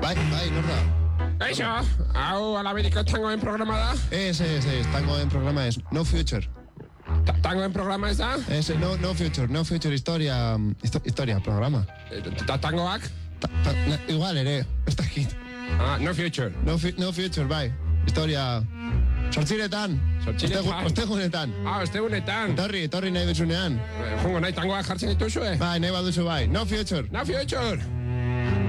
Bai, nor da? Kaixo, hau Alaberiko tangoen programa da? Ez, tangoen programa ez. No Future. Tangoen programa ez da? Ez, no Future, historia programa. Tangoak? Igual ere, ez dakit. No Future. No Future, bai. Historia... Sortziretan. Ostegunetan. Ostegunetan. Etorri nahi duzunean. Jungo nahi tangoak jartzen dituzue? Bai, nahi baduzu bai. No Future. No Future.